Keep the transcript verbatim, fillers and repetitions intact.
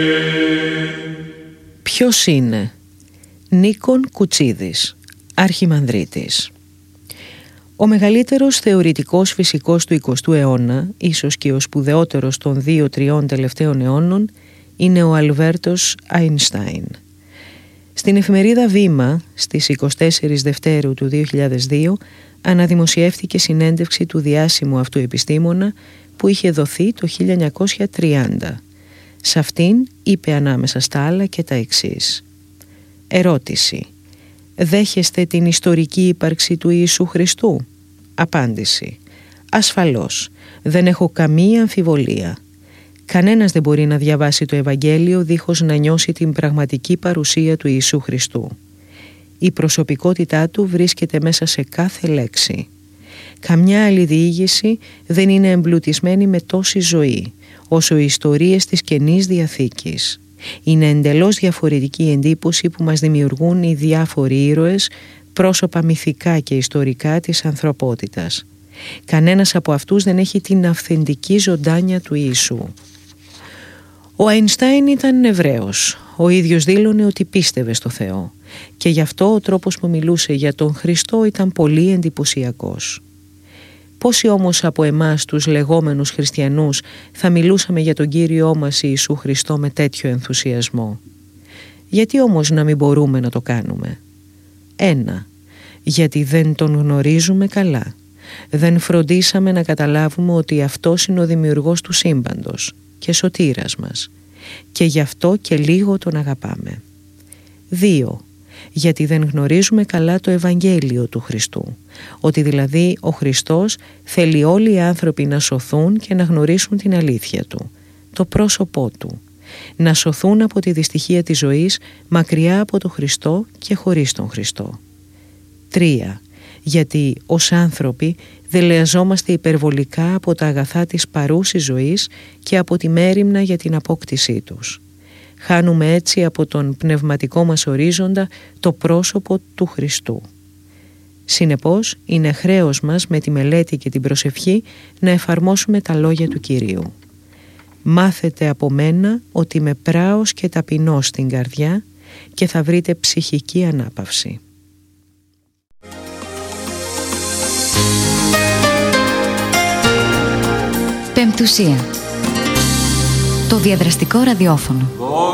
Ποιος είναι? Νίκον Κουτσίδης, Αρχιμανδρίτης. Ο μεγαλύτερος θεωρητικός φυσικός του εικοστού αιώνα, ίσως και ο σπουδαιότερος των δύο-τριών τελευταίων αιώνων, είναι ο Αλβέρτος Αϊνστάιν. Στην εφημερίδα Βήμα, στις εικοστή τέταρτη Δευτέρου του δύο χιλιάδες δύο, αναδημοσιεύτηκε συνέντευξη του διάσημου αυτού επιστήμονα που είχε δοθεί το χίλια εννιακόσια τριάντα. Σε αυτήν είπε ανάμεσα στα άλλα και τα εξής. Ερώτηση. Δέχεστε την ιστορική ύπαρξη του Ιησού Χριστού? Απάντηση. Ασφαλώς. Δεν έχω καμία αμφιβολία. Κανένας δεν μπορεί να διαβάσει το Ευαγγέλιο δίχως να νιώσει την πραγματική παρουσία του Ιησού Χριστού. Η προσωπικότητά του βρίσκεται μέσα σε κάθε λέξη. Καμιά άλλη διήγηση δεν είναι εμπλουτισμένη με τόση ζωή, όσο οι ιστορίες της Καινής Διαθήκης. Είναι εντελώς διαφορετική η εντύπωση που μας δημιουργούν οι διάφοροι ήρωες, πρόσωπα μυθικά και ιστορικά της ανθρωπότητας. Κανένας από αυτούς δεν έχει την αυθεντική ζωντάνια του Ιησού. Ο Αϊνστάιν ήταν Εβραίος. Ο ίδιος δήλωνε ότι πίστευε στο Θεό και γι' αυτό ο τρόπος που μιλούσε για τον Χριστό ήταν πολύ εντυπωσιακός. Πόσοι όμως από εμάς τους λεγόμενους χριστιανούς θα μιλούσαμε για τον Κύριό μας Ιησού Χριστό με τέτοιο ενθουσιασμό? Γιατί όμως να μην μπορούμε να το κάνουμε? Ένα, γιατί δεν τον γνωρίζουμε καλά. Δεν φροντίσαμε να καταλάβουμε ότι αυτός είναι ο δημιουργός του σύμπαντος και σωτήρας μας και γι' αυτό και λίγο τον αγαπάμε. Δύο, γιατί δεν γνωρίζουμε καλά το Ευαγγέλιο του Χριστού, ότι δηλαδή ο Χριστός θέλει όλοι οι άνθρωποι να σωθούν και να γνωρίσουν την αλήθεια Του, το πρόσωπό Του, να σωθούν από τη δυστυχία της ζωής μακριά από τον Χριστό και χωρίς τον Χριστό. Τρία, γιατί ως άνθρωποι δελεαζόμαστε υπερβολικά από τα αγαθά της παρούσης ζωής και από τη μέριμνα για την απόκτησή τους. Χάνουμε έτσι από τον πνευματικό μας ορίζοντα το πρόσωπο του Χριστού. Συνεπώς, είναι χρέος μας με τη μελέτη και την προσευχή να εφαρμόσουμε τα λόγια του Κυρίου. Μάθετε από μένα ότι είμαι πράος και ταπεινός στην καρδιά και θα βρείτε ψυχική ανάπαυση. Πεμπτουσία. Το διαδραστικό ραδιόφωνο.